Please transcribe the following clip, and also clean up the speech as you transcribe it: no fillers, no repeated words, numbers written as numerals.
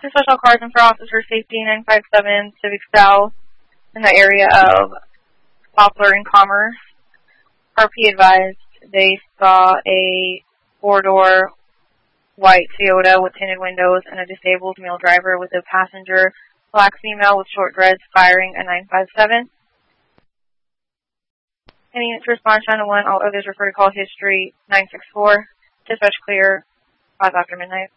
to Special Cars and for Officer Safety 957 Civic South in the area of Poplar and Commerce. RP advised they saw a four-door white Toyota with tinted windows and a disabled male driver with a passenger, black female with short dreads, firing a 957. Any units respond, China 1. All others refer to call history 964. Dispatch clear 5 after midnight.